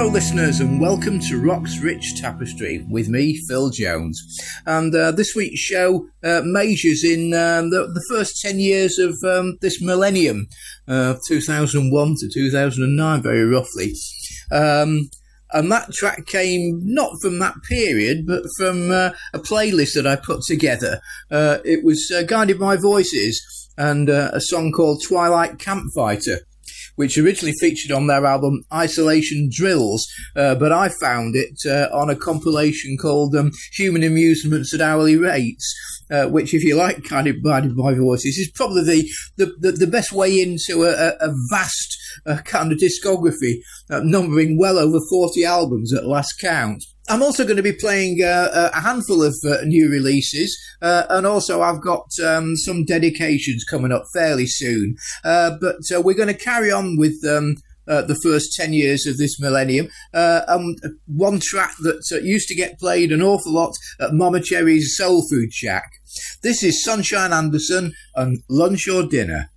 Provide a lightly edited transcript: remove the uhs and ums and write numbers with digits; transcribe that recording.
Hello listeners and welcome to Rock's Rich Tapestry with me, Phil Jones. And this week's show measures in the first 10 years of this millennium, 2001 to 2009 very roughly. And that track came not from that period, but from a playlist that I put together. It was Guided by Voices and a song called Twilight Campfighter, which originally featured on their album Isolation Drills, but I found it on a compilation called Human Amusements at Hourly Rates, which, if you like Guided by Voices, is probably the best way into a vast kind of discography, numbering well over 40 albums at last count. I'm also going to be playing a handful of new releases, and also I've got some dedications coming up fairly soon. But we're going to carry on with the first 10 years of this millennium. One track that used to get played an awful lot at Mama Cherry's Soul Food Shack. This is Sunshine Anderson and Lunch or Dinner.